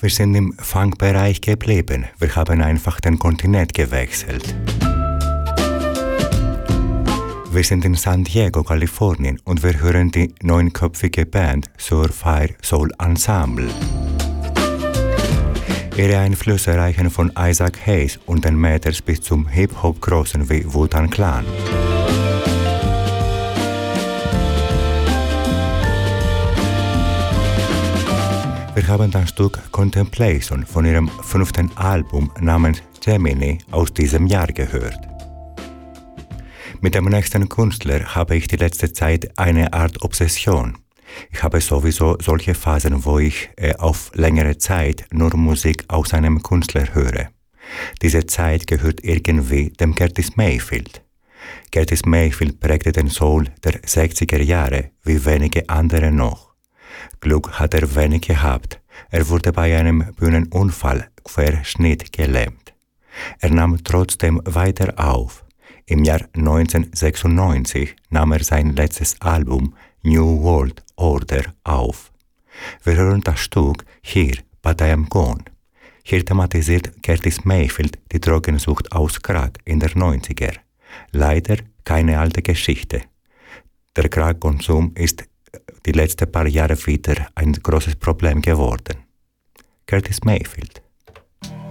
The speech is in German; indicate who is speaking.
Speaker 1: Wir sind im Funkbereich geblieben. Wir haben einfach den Kontinent gewechselt. Wir sind in San Diego, Kalifornien und wir hören die 9-köpfige Band Surfire Soul Ensemble. Ihre Einflüsse reichen von Isaac Hayes und den Matters bis zum Hip-Hop-Großen wie Wu-Tang Clan. Wir haben das Stück Contemplation von ihrem 5. Album namens Gemini aus diesem Jahr gehört. Mit dem nächsten Künstler habe ich die letzte Zeit eine Art Obsession. Ich habe sowieso solche Phasen, wo ich auf längere Zeit nur Musik aus einem Künstler höre. Diese Zeit gehört irgendwie dem Curtis Mayfield. Curtis Mayfield prägte den Soul der 60er Jahre wie wenige andere noch. Glück hat er wenig gehabt. Er wurde bei einem Bühnenunfall Querschnitt gelähmt. Er nahm trotzdem weiter auf. Im Jahr 1996 nahm er sein letztes Album New World Order auf. Wir hören das Stück Here, But I Am Gone. Hier thematisiert Curtis Mayfield die Drogensucht aus Crack in der 90er. Leider keine alte Geschichte. Der Crack-Konsum ist die letzten paar Jahre wieder ein großes Problem geworden. Curtis Mayfield.